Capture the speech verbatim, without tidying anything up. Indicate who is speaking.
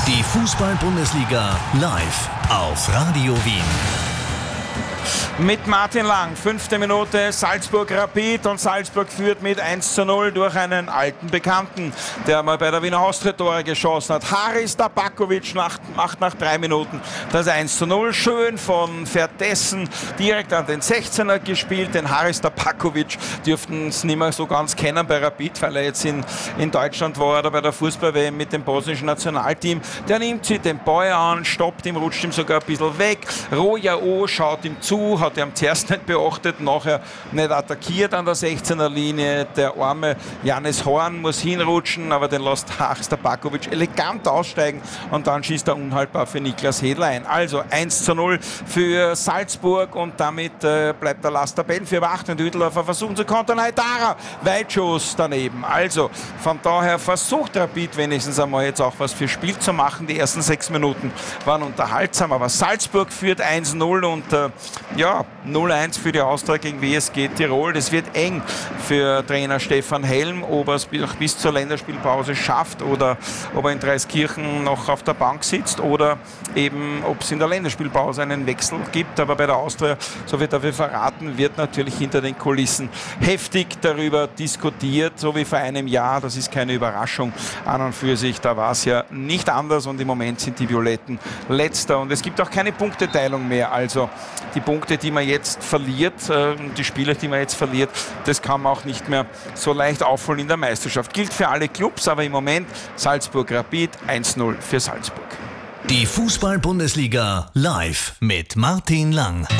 Speaker 1: Die Fußball-Bundesliga live auf Radio Wien.
Speaker 2: Mit Martin Lang, fünfte Minute, Salzburg Rapid, und Salzburg führt mit eins zu null durch einen alten Bekannten, der mal bei der Wiener Austria Tore geschossen hat. Haris Tabakovic macht, macht nach drei Minuten das eins zu null. Schön von Vertessen direkt an den sechzehner gespielt. Den Haris Tabakovic dürften es nicht mehr so ganz kennen bei Rapid, weil er jetzt in, in Deutschland war oder bei der Fußball-W M mit dem bosnischen Nationalteam. Der nimmt sich den Ball an, stoppt ihm, rutscht ihm sogar ein bisschen weg. Rojao schaut ihm zu, hat er zuerst nicht beachtet, nachher nicht attackiert an der sechzehner Linie. Der arme Janis Horn muss hinrutschen, aber den lässt Haris Tabakovic elegant aussteigen und dann schießt er unhaltbar für Niklas Hedler ein. Also eins zu null für Salzburg und damit äh, bleibt der Last Tabellenführer acht und Hütteldorfer versuchen zu kontern. Haidara, Weitschuss daneben. Also von daher versucht Rapid wenigstens einmal jetzt auch was für Spiel zu machen. Die ersten sechs Minuten waren unterhaltsam, aber Salzburg führt eins zu null und äh, ja, null eins für die Austria gegen W S G Tirol. Das wird eng für Trainer Stefan Helm, ob er es bis zur Länderspielpause schafft oder ob er in Dreiskirchen noch auf der Bank sitzt oder eben, ob es in der Länderspielpause einen Wechsel gibt. Aber bei der Austria, so wird dafür verraten, wird natürlich hinter den Kulissen heftig darüber diskutiert, so wie vor einem Jahr. Das ist keine Überraschung an und für sich. Da war es ja nicht anders und im Moment sind die Violetten letzter und es gibt auch keine Punkteteilung mehr. Also die Punkte, die man jetzt verliert, die Spiele, die man jetzt verliert, das kann man auch nicht mehr so leicht aufholen in der Meisterschaft. Gilt für alle Clubs, aber im Moment Salzburg Rapid eins zu null für Salzburg.
Speaker 1: Die Fußball-Bundesliga live mit Martin Lang.